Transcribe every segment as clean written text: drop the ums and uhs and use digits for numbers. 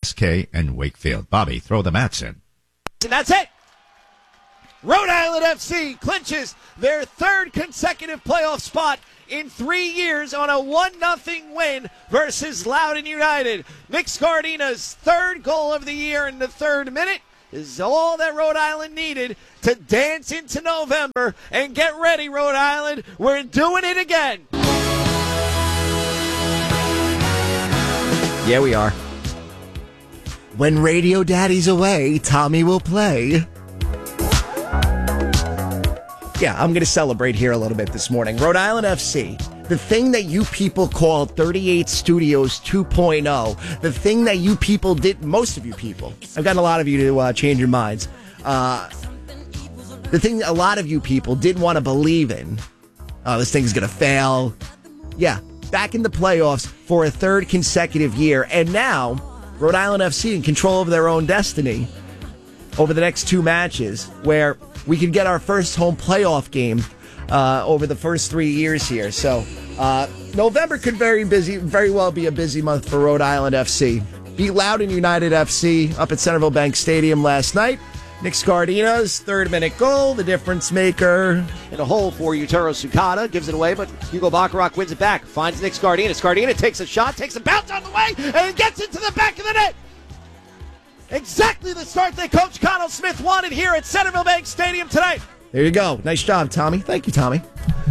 SK and Wakefield. Bobby, throw the mats in. And that's it. Rhode Island FC clinches their third consecutive playoff spot in 3 years on a 1-0 win versus Loudoun United. Nick Scardina's third goal of the year in the third minute is all that Rhode Island needed to dance into November. And get ready, Rhode Island. We're doing it again. Yeah, we are. When Radio Daddy's away, Tommy will play. Yeah, I'm going to celebrate here a little bit this morning. Rhode Island FC, the thing that you people call 38 Studios 2.0, the thing that you people did, most of you people, I've gotten a lot of you to change your minds, the thing that a lot of you people didn't want to believe in, this thing's going to fail. Yeah, back in the playoffs for a third consecutive year, and now Rhode Island FC in control of their own destiny over the next two matches, where we could get our first home playoff game over the first 3 years here. So November could very well be a busy month for Rhode Island FC. Beat Loudoun United FC up at Centerville Bank Stadium last night. Nick Scardina's third-minute goal, the difference maker. In a hole for Yutaro Sukata, gives it away, but Hugo Bacharach wins it back. Finds Nick Scardina. Scardina takes a shot, takes a bounce on the way, and gets into the back of the net. Exactly the start that Coach Connell Smith wanted here at Centerville Bank Stadium tonight. There you go. Nice job, Tommy. Thank you, Tommy.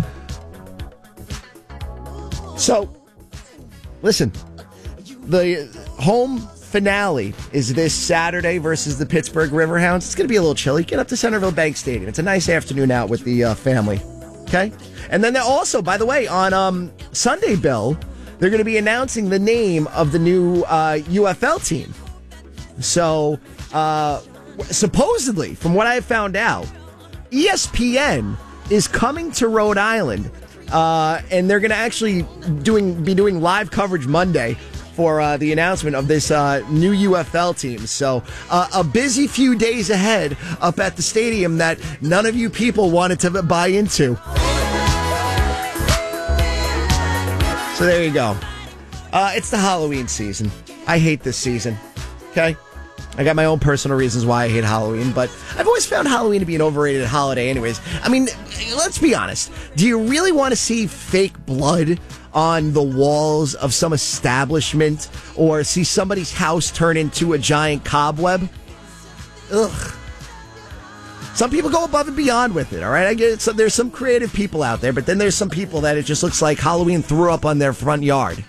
So, listen, the home finale is this Saturday versus the Pittsburgh Riverhounds. It's going to be a little chilly. Get up to Centerville Bank Stadium. It's a nice afternoon out with the family. Okay? And then also, by the way, on Sunday, Bill, they're going to be announcing the name of the new UFL team. So, supposedly, from what I found out, ESPN is coming to Rhode Island, and they're going to actually be doing live coverage Monday for the announcement of this new UFL team. So, a busy few days ahead up at the stadium that none of you people wanted to buy into. So there you go. It's the Halloween season. I hate this season. Okay? I got my own personal reasons why I hate Halloween, but I've always found Halloween to be an overrated holiday anyways. I mean, let's be honest. Do you really want to see fake blood on the walls of some establishment or see somebody's house turn into a giant cobweb? Ugh. Some people go above and beyond with it, all right? I get it. So there's some creative people out there, but then there's some people that it just looks like Halloween threw up on their front yard.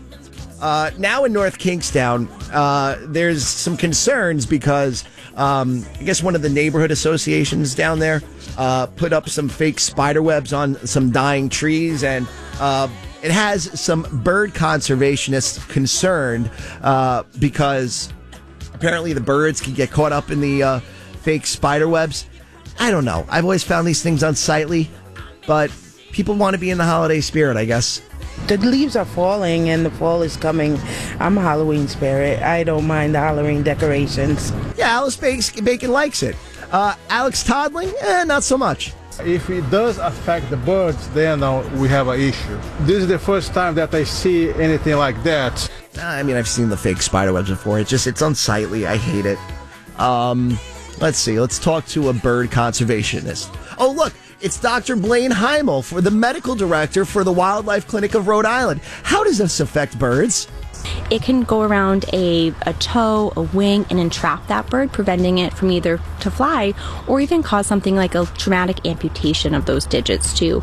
Now in North Kingstown, there's some concerns because I guess one of the neighborhood associations down there put up some fake spider webs on some dying trees, and it has some bird conservationists concerned because apparently the birds can get caught up in the fake spider webs. I don't know. I've always found these things unsightly, but people want to be in the holiday spirit, I guess. The leaves are falling and the fall is coming. I'm a Halloween spirit. I don't mind the Halloween decorations. Yeah, Alice Bacon likes it. Alex Toddling, not so much. If it does affect the birds, then we have an issue. This is the first time that I see anything like that. I mean, I've seen the fake spiderwebs before. It's unsightly. I hate it. Let's see. Let's talk to a bird conservationist. Oh, look. It's Dr. Blaine Heimel, for the medical director for the Wildlife Clinic of Rhode Island. How does this affect birds? It can go around a toe, a wing, and entrap that bird, preventing it from either to fly or even cause something like a traumatic amputation of those digits, too.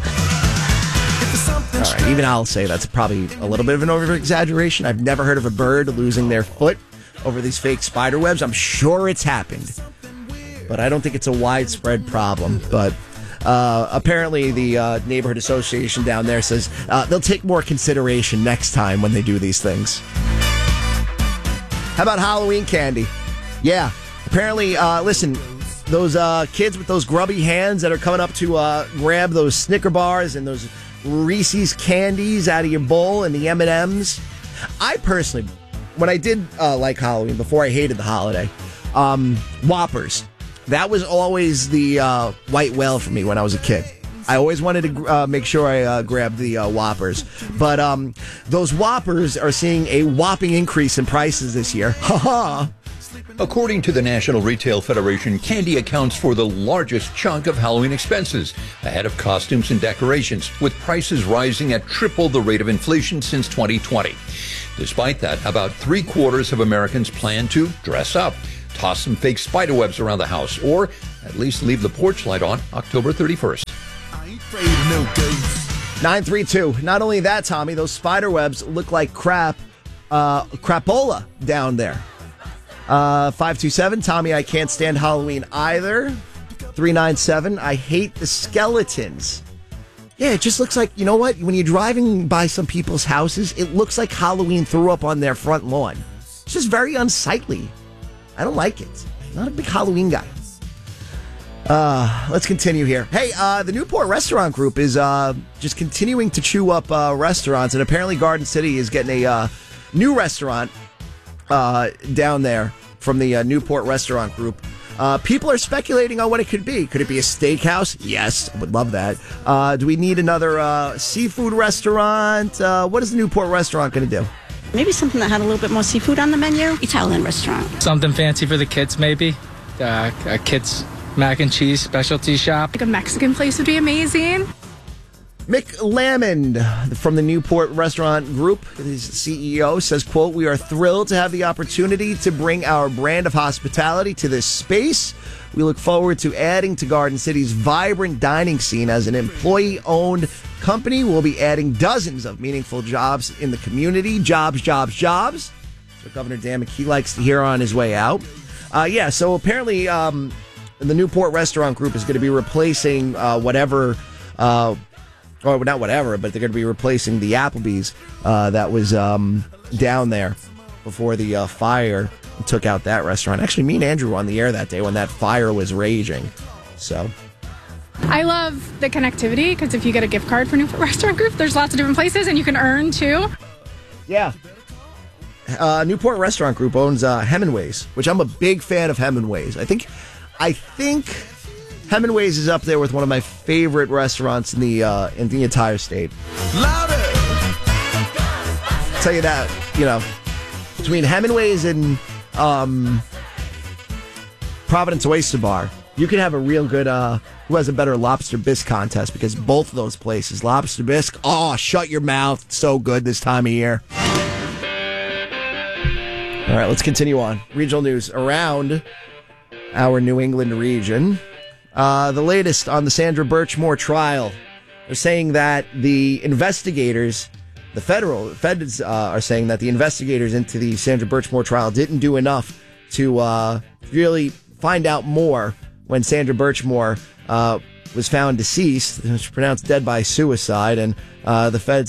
All right, even I'll say that's probably a little bit of an over-exaggeration. I've never heard of a bird losing their foot over these fake spider webs. I'm sure it's happened, but I don't think it's a widespread problem. But apparently the neighborhood association down there says they'll take more consideration next time when they do these things. How about Halloween candy? Yeah, apparently, listen, those kids with those grubby hands that are coming up to grab those Snicker bars and those Reese's candies out of your bowl and the M&Ms. I personally, when I did like Halloween, before I hated the holiday, Whoppers. That was always the white whale for me when I was a kid. I always wanted to make sure I grabbed the Whoppers. But those Whoppers are seeing a whopping increase in prices this year. Ha-ha! According to the National Retail Federation, candy accounts for the largest chunk of Halloween expenses, ahead of costumes and decorations, with prices rising at triple the rate of inflation since 2020. Despite that, about 3/4 of Americans plan to dress up, toss some fake spiderwebs around the house, or at least leave the porch light on October 31st. 932. Not only that, Tommy, those spiderwebs look like crapola down there. 527, Tommy, I can't stand Halloween either. 397, I hate the skeletons. Yeah, it just looks like, you know what? When you're driving by some people's houses, it looks like Halloween threw up on their front lawn. It's just very unsightly. I don't like it. Not a big Halloween guy. Let's continue here. Hey, the Newport Restaurant Group is just continuing to chew up restaurants, and apparently Garden City is getting a new restaurant down there from the Newport Restaurant Group. People are speculating on what it could be. Could it be a steakhouse? Yes, I would love that. Do we need another seafood restaurant? What is the Newport Restaurant going to do? Maybe something that had a little bit more seafood on the menu. Italian restaurant. Something fancy for the kids, maybe. A kids' mac and cheese specialty shop. Like a Mexican place would be amazing. Mick Lamond from the Newport Restaurant Group, his CEO, says, quote, "We are thrilled to have the opportunity to bring our brand of hospitality to this space. We look forward to adding to Garden City's vibrant dining scene. As an employee-owned company, we'll be adding dozens of meaningful jobs in the community. Jobs, jobs, jobs." So Governor Dan McKee likes to hear on his way out. So apparently the Newport Restaurant Group is going to be replacing whatever... or not whatever, but they're going to be replacing the Applebee's that was down there before the fire took out that restaurant. Actually, me and Andrew were on the air that day when that fire was raging. So I love the connectivity because if you get a gift card for Newport Restaurant Group, there's lots of different places and you can earn too. Yeah. Newport Restaurant Group owns Hemingway's, which I'm a big fan of Hemingway's. I think Hemingway's is up there with one of my favorite restaurants in the entire state. Louder! I'll tell you that, between Hemingway's and Providence Oyster Bar, you could have a real good who has a better lobster bisque contest, because both of those places, lobster bisque, shut your mouth, so good this time of year. All right, let's continue on. Regional news around our New England region. The latest on the Sandra Birchmore trial. They're saying that the investigators, the feds are saying that the investigators into the Sandra Birchmore trial didn't do enough to really find out more when Sandra Birchmore was found deceased. She was pronounced dead by suicide, and the feds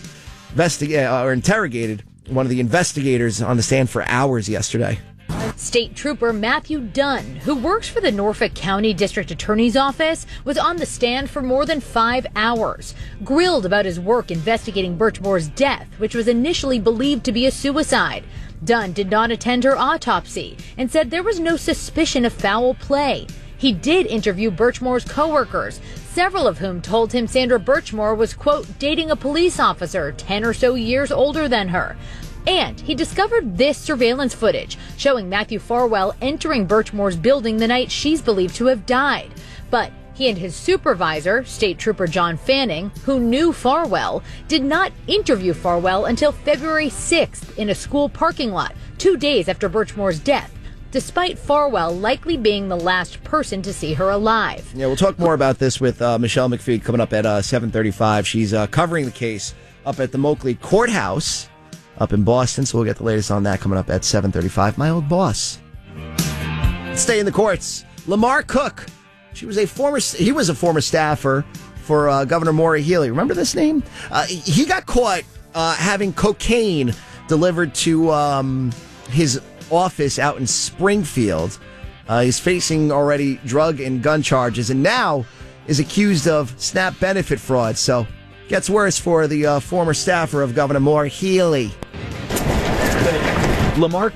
interrogated one of the investigators on the stand for hours yesterday. State Trooper Matthew Dunn, who works for the Norfolk County District Attorney's Office, was on the stand for more than 5 hours, grilled about his work investigating Birchmore's death, which was initially believed to be a suicide. Dunn did not attend her autopsy and said there was no suspicion of foul play. He did interview Birchmore's coworkers, several of whom told him Sandra Birchmore was, quote, dating a police officer 10 or so years older than her. And he discovered this surveillance footage showing Matthew Farwell entering Birchmore's building the night she's believed to have died. But he and his supervisor, State Trooper John Fanning, who knew Farwell, did not interview Farwell until February 6th in a school parking lot, 2 days after Birchmore's death, despite Farwell likely being the last person to see her alive. Yeah, we'll talk more about this with Michelle McPhee coming up at 7:35. She's covering the case up at the Moakley Courthouse up in Boston, so we'll get the latest on that coming up at 7:35. My old boss. Let's stay in the courts. Lamar Cook. He was a former staffer for Governor Maura Healey. Remember this name? He got caught having cocaine delivered to his office out in Springfield. He's facing already drug and gun charges, and now is accused of SNAP benefit fraud. So gets worse for the former staffer of Governor Maura Healey. Lamar Cook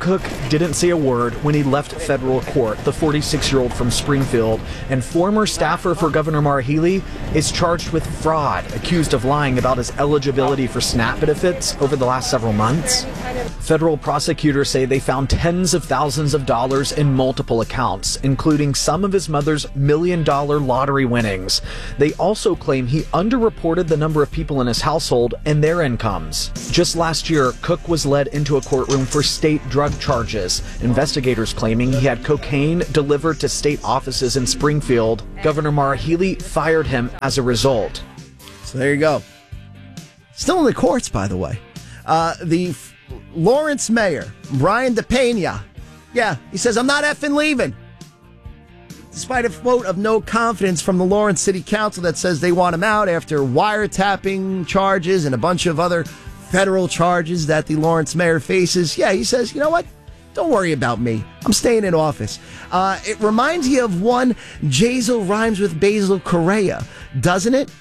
didn't say a word when he left federal court. The 46-year-old from Springfield and former staffer for Governor Maura Healey is charged with fraud, accused of lying about his eligibility for SNAP benefits over the last several months. Federal prosecutors say they found tens of thousands of dollars in multiple accounts, including some of his mother's $1 million lottery winnings. They also claim he underreported the number of people in his household and their incomes. Just last year, Cook was led into a courtroom for state drug charges. Investigators claiming he had cocaine delivered to state offices in Springfield. Governor Maura Healey fired him as a result. So there you go. Still in the courts, by the way. The Lawrence mayor, Brian DePena, he says, I'm not effing leaving. Despite a vote of no confidence from the Lawrence City Council that says they want him out after wiretapping charges and a bunch of other federal charges that the Lawrence mayor faces. He says, you know what? Don't worry about me. I'm staying in office. It reminds you of one Jazel rhymes with Basil Correa, doesn't it?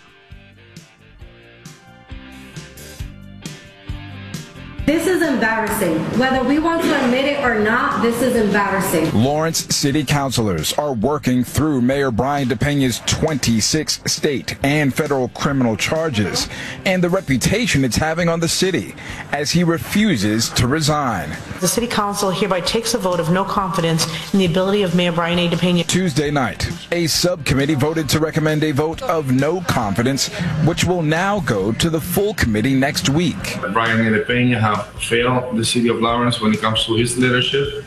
This is embarrassing. Whether we want to admit it or not, this is embarrassing. Lawrence City councilors are working through Mayor Brian DePena's 26 state and federal criminal charges and the reputation it's having on the city as he refuses to resign. The city council hereby takes a vote of no confidence in the ability of Mayor Brian A. DePena. Tuesday night, a subcommittee voted to recommend a vote of no confidence, which will now go to the full committee next week. Brian A. DePena have failed the city of Lawrence when it comes to his leadership.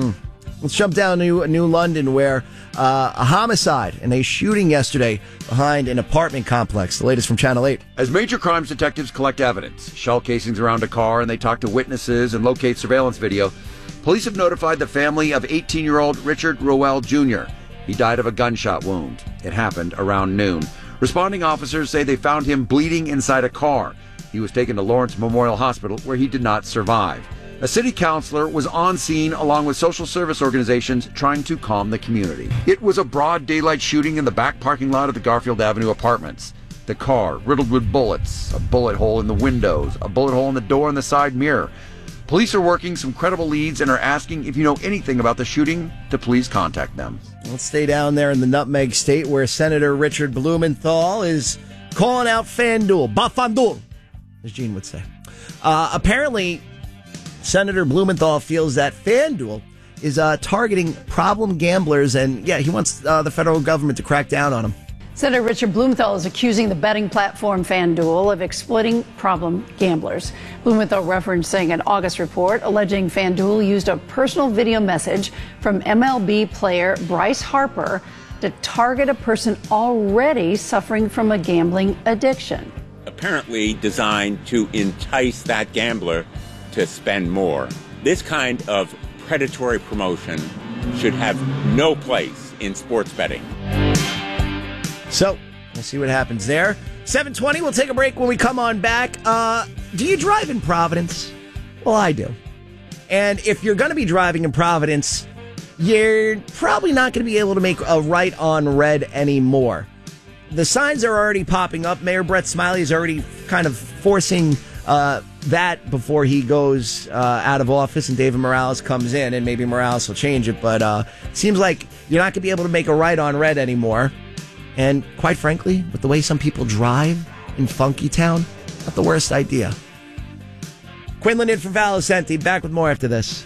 Let's jump down to New London, where a homicide and a shooting yesterday behind an apartment complex. The latest from Channel 8. As major crimes detectives collect evidence, shell casings around a car, and they talk to witnesses and locate surveillance video, police have notified the family of 18-year-old Richard Rowell Jr. He died of a gunshot wound. It happened around noon. Responding officers say they found him bleeding inside a car. He was taken to Lawrence Memorial Hospital, where he did not survive. A city councilor was on scene along with social service organizations trying to calm the community. It was a broad daylight shooting in the back parking lot of the Garfield Avenue apartments. The car riddled with bullets, a bullet hole in the windows, a bullet hole in the door and the side mirror. Police are working some credible leads and are asking if you know anything about the shooting to please contact them. Let's stay down there in the Nutmeg State, where Senator Richard Blumenthal is calling out FanDuel. Bafandul, as Gene would say. Apparently, Senator Blumenthal feels that FanDuel is targeting problem gamblers, and he wants the federal government to crack down on them. Senator Richard Blumenthal is accusing the betting platform FanDuel of exploiting problem gamblers. Blumenthal referencing an August report alleging FanDuel used a personal video message from MLB player Bryce Harper to target a person already suffering from a gambling addiction. Apparently designed to entice that gambler to spend more. This kind of predatory promotion should have no place in sports betting. So, we'll see what happens there. 7:20, we'll take a break. When we come on back, do you drive in Providence? Well, I do. And if you're going to be driving in Providence, you're probably not going to be able to make a right on red anymore. The signs are already popping up. Mayor Brett Smiley is already kind of forcing that before he goes out of office and David Morales comes in, and maybe Morales will change it. But it seems like you're not going to be able to make a right on red anymore. And quite frankly, with the way some people drive in Funky Town, not the worst idea. Quinlan in from Valicenti. Back with more after this.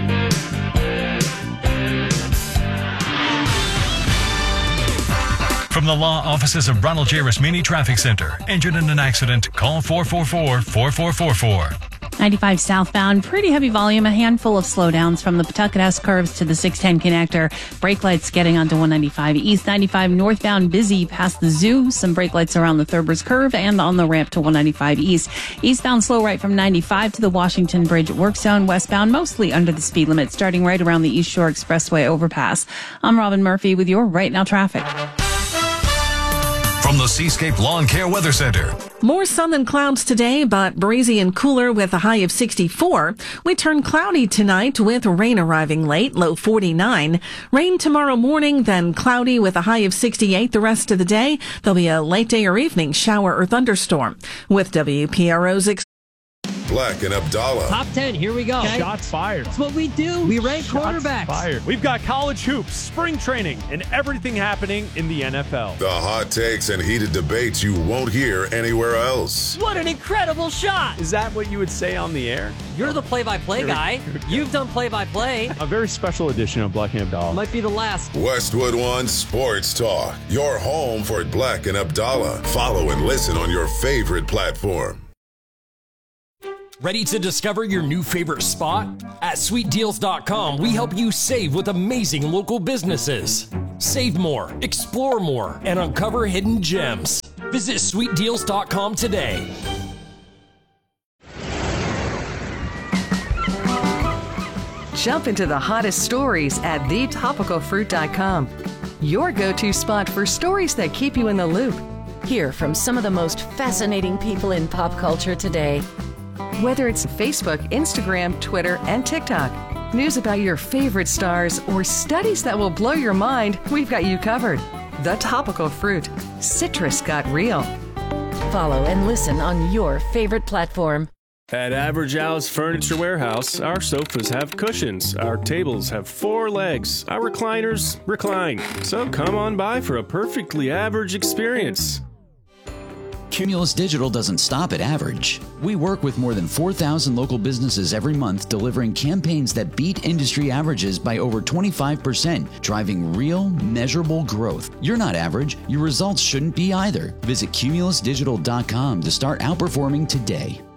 From the law offices of Ronald J. Rasmini Traffic Center. Injured in an accident? Call 444-4444. 95 southbound, pretty heavy volume, a handful of slowdowns from the Pawtucket S curves to the 610 connector. Brake lights getting onto 195 east, 95 northbound, busy past the zoo. Some brake lights around the Thurbers curve and on the ramp to 195 east. Eastbound slow right from 95 to the Washington Bridge work zone. Westbound mostly under the speed limit, starting right around the East Shore Expressway overpass. I'm Robin Murphy with your Right Now traffic. From the Seascape Lawn Care Weather Center. More sun than clouds today, but breezy and cooler with a high of 64. We turn cloudy tonight with rain arriving late, low 49. Rain tomorrow morning, then cloudy with a high of 68 the rest of the day. There'll be a late day or evening shower or thunderstorm. With WPRO's Black and Abdallah. Top 10, here we go. Okay. Shots fired. That's what we do. We rank quarterbacks. Fired. We've got college hoops, spring training, and everything happening in the NFL. The hot takes and heated debates you won't hear anywhere else. What an incredible shot. Is that what you would say on the air? You're the play-by-play guy. You've done play-by-play. A very special edition of Black and Abdallah. Might be the last. Westwood One Sports Talk. Your home for Black and Abdallah. Follow and listen on your favorite platform. Ready to discover your new favorite spot? At sweetdeals.com, we help you save with amazing local businesses. Save more, explore more, and uncover hidden gems. Visit sweetdeals.com today. Jump into the hottest stories at thetopicalfruit.com. Your go-to spot for stories that keep you in the loop. Hear from some of the most fascinating people in pop culture today. Whether it's Facebook, Instagram, Twitter, and TikTok, news about your favorite stars, or studies that will blow your mind, we've got you covered. The Topical Fruit. Citrus got real. Follow and listen on your favorite platform. At Average Al's Furniture Warehouse, our sofas have cushions, our tables have 4 legs, our recliners recline. So come on by for a perfectly average experience. Cumulus Digital doesn't stop at average. We work with more than 4,000 local businesses every month, delivering campaigns that beat industry averages by over 25%, driving real, measurable growth. You're not average. Your results shouldn't be either. Visit cumulusdigital.com to start outperforming today.